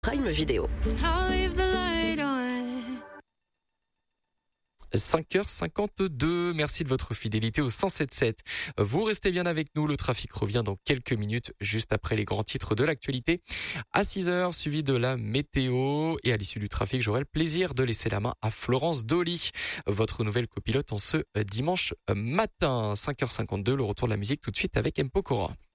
Prime Video. 5h52, merci de votre fidélité au 107.7. Vous restez bien avec nous, le trafic revient dans quelques minutes, juste après les grands titres de l'actualité. À 6h, suivi de la météo, et à l'issue du trafic, j'aurai le plaisir de laisser la main à Florence Dolly, votre nouvelle copilote en ce dimanche matin. 5h52, le retour de la musique tout de suite avec M. Pokora.